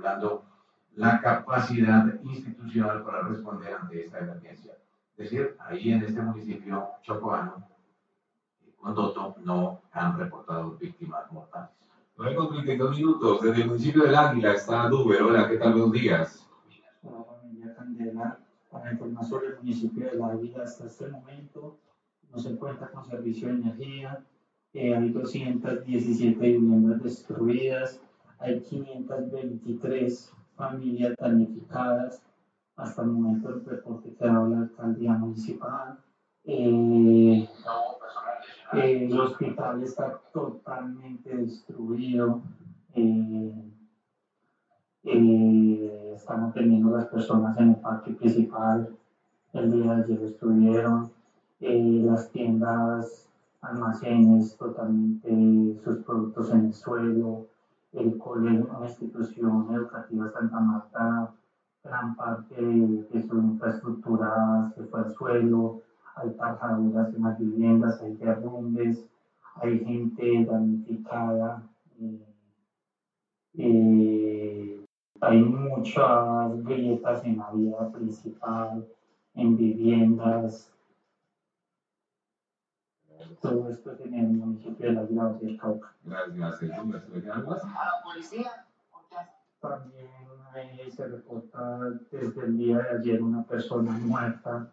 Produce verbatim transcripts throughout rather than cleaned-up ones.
buscando la capacidad institucional para responder ante esta emergencia. Es decir, ahí en este municipio chocoano, Condoto, no han reportado víctimas mortales. nueve con treinta y dos minutos, desde el municipio del Águila está Duber. Hola, ¿qué tal? Buenos días. Hola, familia Candela. Para informar sobre el municipio del Águila, hasta este momento no se cuenta con servicio de energía, eh, hay doscientas diecisiete viviendas destruidas, hay quinientas veintitrés familias damnificadas. Hasta el momento el reporte que ha dado la alcaldía municipal. Eh, eh, el hospital está totalmente destruido. Eh, eh, estamos teniendo las personas en el parque principal. El día de ayer estuvieron eh, las tiendas, almacenes, totalmente sus productos en el suelo. El colegio, una institución educativa Santa Marta, gran parte de, de su infraestructura se fue al suelo. Hay tajaduras en las viviendas, hay derrumbes, hay gente damnificada. Eh, eh, hay muchas grietas en la vía principal, en viviendas. Todo esto es en el municipio de la Águila del Cauca. Gracias, Jesús. ¿Se le quedan más? A la policía. También eh, se reporta desde el día de ayer una persona muerta.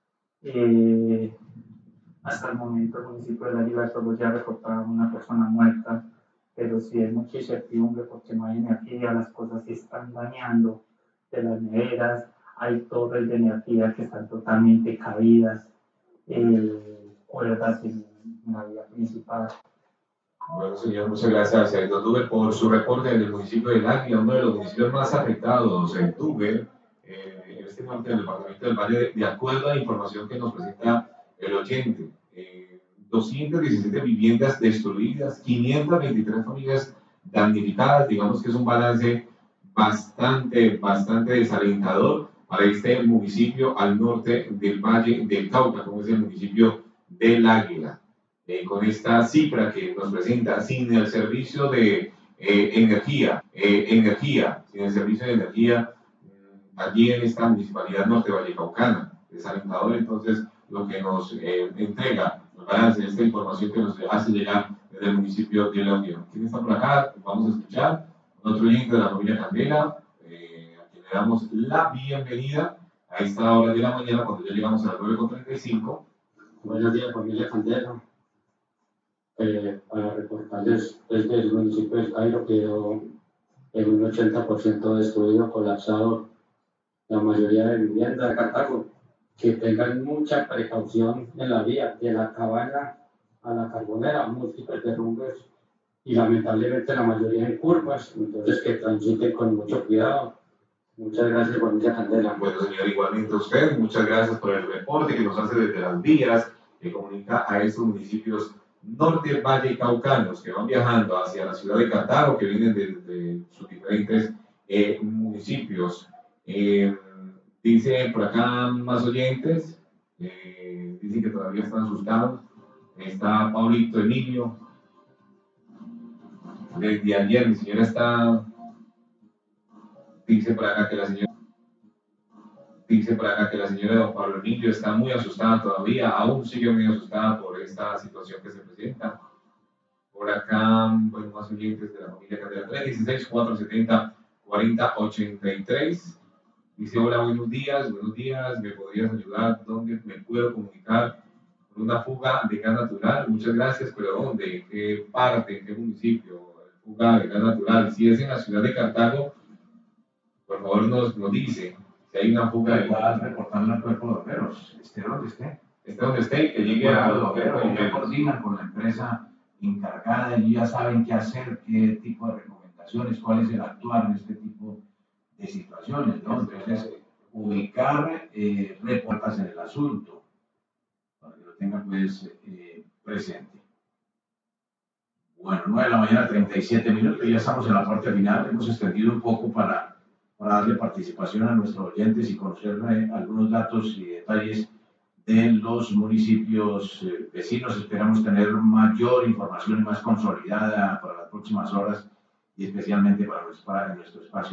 Eh, hasta el momento el municipio de la Águila solo ya ha reportado una persona muerta, pero sí hay mucha incertidumbre porque no hay energía, las cosas se están dañando de las neveras, hay torres de energía que están totalmente caídas, eh, cuerdas en, en la vía principal. Bueno, señor, muchas gracias, eh, don Duber, por su reporte del municipio del Águila, uno de los municipios más afectados en Duber, eh, en este norte del departamento del Valle, de, de acuerdo a la información que nos presenta el oyente. Eh, doscientas diecisiete viviendas destruidas, quinientas veintitrés familias damnificadas. Digamos que es un balance bastante, bastante desalentador para este municipio al norte del Valle del Cauca, como es el municipio del Águila. Eh, con esta cifra que nos presenta, sin el servicio de eh, energía, eh, energía, sin el servicio de energía, mmm, allí en esta municipalidad norte vallecaucana, desalentador entonces lo que nos eh, entrega el balance de esta información que nos hace llegar desde el municipio de La Unión. ¿Quién está por acá? Vamos a escuchar a otro oyente de la familia Candela, eh, a quien le damos la bienvenida a esta hora de la mañana cuando ya llegamos a las nueve con treinta y cinco. Buenos días, familia Candela. Eh, para reportarles desde el municipio del Cairo quedó en un ochenta por ciento destruido, colapsado la mayoría de viviendas de Cartago. Que tengan mucha precaución en la vía, de la cabaña a la carbonera, múltiples derrumbes y lamentablemente la mayoría en curvas, entonces que transiten con mucho cuidado. Muchas gracias, familia Candela. Bueno, señor, igualmente a usted, muchas gracias por el reporte que nos hace desde las vías, que comunica a estos municipios norte, valle y caucanos que van viajando hacia la ciudad de Cartago, que vienen desde sus diferentes eh, municipios. Eh, dice por acá más oyentes, eh, dicen que todavía están asustados. Está Paulito Emilio. Desde ayer mi señora está, dice por acá que la señora Dice por acá que la señora don Pablo Emilio está muy asustada todavía, aún sigue muy asustada por esta situación que se presenta. Por acá, bueno, más oyentes de la familia Candela, tres uno seis, cuatro siete cero, cuatro cero ocho tres. Dice, hola, buenos días, buenos días, ¿me podrías ayudar? ¿Dónde me puedo comunicar con una fuga de gas natural? Muchas gracias, pero ¿dónde? ¿En qué parte? ¿En qué municipio? Fuga de gas natural. Si es en la ciudad de Cartago, por favor nos, nos dice. Si hay una fuga de gas, reportarle al cuerpo de bomberos, esté donde esté. Esté donde esté, que llegue a los bomberos. Ya coordinan con la empresa encargada, ellos ya saben qué hacer, qué tipo de recomendaciones, cuál es el actuar en este tipo de situaciones, ¿no? Entonces, ubicar eh, reportas en el asunto, para que lo tengan pues eh, presente. Bueno, nueve de la mañana, treinta y siete minutos, ya estamos en la parte final, hemos extendido un poco para para darle participación a nuestros oyentes y conocer eh, algunos datos y detalles de los municipios eh, vecinos. Esperamos tener mayor información y más consolidada para las próximas horas y especialmente para nuestro, para nuestro espacio.